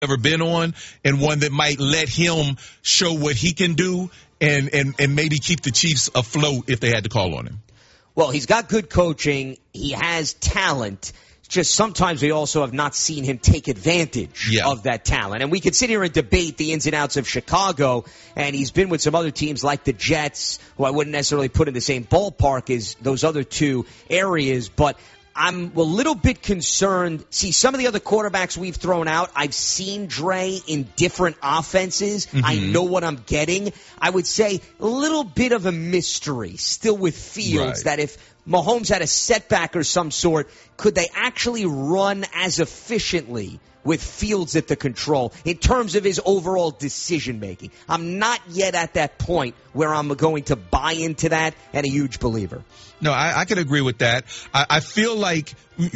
ever been on, and one that might let him show what he can do and maybe keep the Chiefs afloat if they had to call on him. Well, he's got good coaching. He has talent. Just sometimes we also have not seen him take advantage of that talent. And we could sit here and debate the ins and outs of Chicago, and he's been with some other teams like the Jets, who I wouldn't necessarily put in the same ballpark as those other two areas, but I'm a little bit concerned. See, some of the other quarterbacks we've thrown out, I've seen Dre in different offenses. Mm-hmm. I know what I'm getting. I would say a little bit of a mystery still with Fields, that if Mahomes had a setback or some sort, could they actually run as efficiently with Fields at the control in terms of his overall decision-making? I'm not yet at that point where I'm going to buy into that and a huge believer. No, I could agree with that. I feel like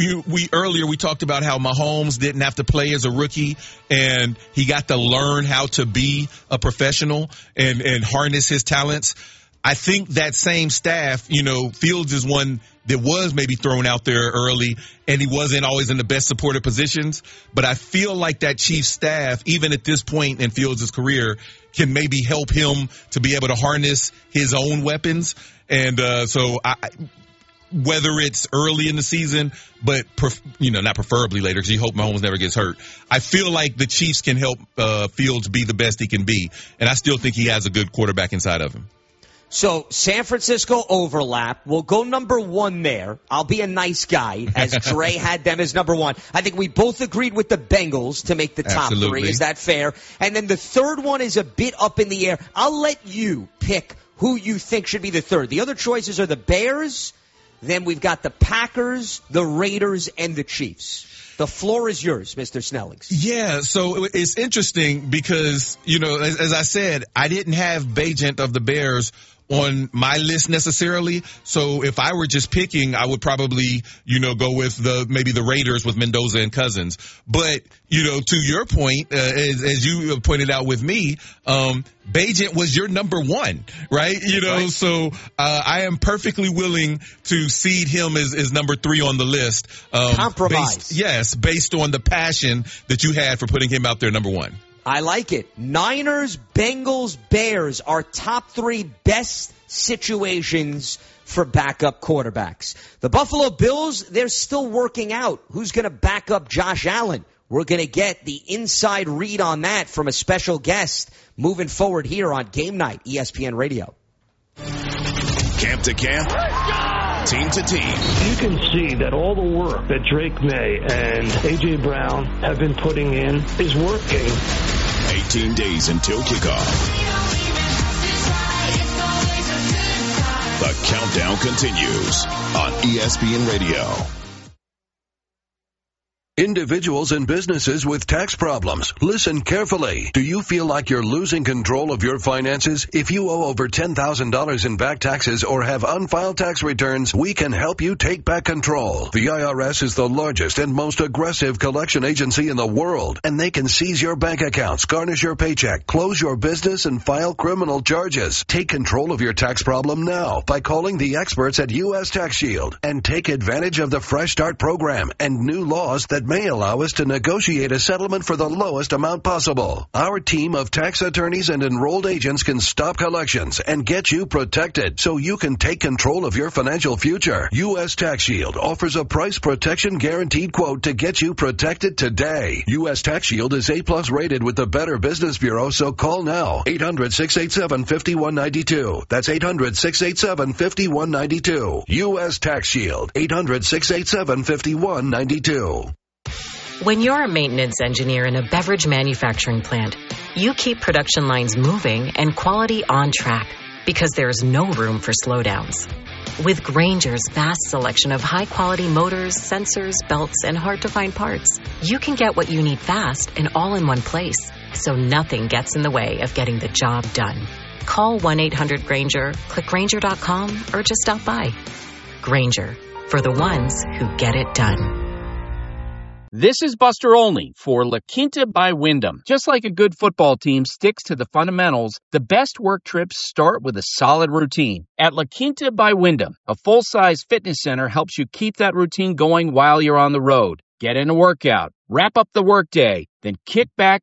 we talked about how Mahomes didn't have to play as a rookie, and he got to learn how to be a professional and harness his talents. I think that same staff, Fields is one that was maybe thrown out there early, and he wasn't always in the best supportive positions. But I feel like that Chiefs staff, even at this point in Fields' career, can maybe help him to be able to harness his own weapons. And so whether it's early in the season, but not preferably later, because you hope Mahomes never gets hurt. I feel like the Chiefs can help Fields be the best he can be, and I still think he has a good quarterback inside of him. So San Francisco overlap. We'll go number one there. I'll be a nice guy, as Dre had them as number one. I think we both agreed with the Bengals to make the top three. Is that fair? And then the third one is a bit up in the air. I'll let you pick who you think should be the third. The other choices are the Bears. Then we've got the Packers, the Raiders, and the Chiefs. The floor is yours, Mr. Snellings. Yeah, so it's interesting because, as I said, I didn't have Bagent of the Bears on my list necessarily. So if I were just picking, I would probably, go with maybe the Raiders with Mendoza and Cousins. But, to your point, as you pointed out with me, Bagent was your number one, right? Right. So I am perfectly willing to seed him as number three on the list. Compromise. Based on the passion that you had for putting him out there number one. I like it. Niners, Bengals, Bears are top three best situations for backup quarterbacks. The Buffalo Bills, they're still working out who's going to back up Josh Allen. We're going to get the inside read on that from a special guest moving forward here on Game Night, ESPN Radio. Camp to camp, team to team. You can see that all the work that Drake May and A.J. Brown have been putting in is working. 18 days until kickoff. The countdown continues on ESPN Radio. Individuals and businesses with tax problems, listen carefully. Do you feel like you're losing control of your finances? If you owe over $10,000 in back taxes or have unfiled tax returns, we can help you take back control. The IRS is the largest and most aggressive collection agency in the world, and they can seize your bank accounts, garnish your paycheck, close your business, and file criminal charges. Take control of your tax problem now by calling the experts at U.S. Tax Shield and take advantage of the Fresh Start program and new laws that may allow us to negotiate a settlement for the lowest amount possible. Our team of tax attorneys and enrolled agents can stop collections and get you protected so you can take control of your financial future. U.S. Tax Shield offers a price protection guaranteed quote to get you protected today. U.S. Tax Shield is A+ rated with the Better Business Bureau, so call now. 800-687-5192. That's 800-687-5192. U.S. Tax Shield. 800-687-5192. When you're a maintenance engineer in a beverage manufacturing plant, you keep production lines moving and quality on track because there's no room for slowdowns. With Grainger's vast selection of high-quality motors, sensors, belts, and hard-to-find parts, you can get what you need fast and all in one place, so nothing gets in the way of getting the job done. Call 1-800-GRAINGER, click Grainger.com, or just stop by. Grainger, for the ones who get it done. This is Buster Olney for La Quinta by Wyndham. Just like a good football team sticks to the fundamentals, the best work trips start with a solid routine. At La Quinta by Wyndham, a full-size fitness center helps you keep that routine going while you're on the road. Get in a workout, wrap up the workday, then kick back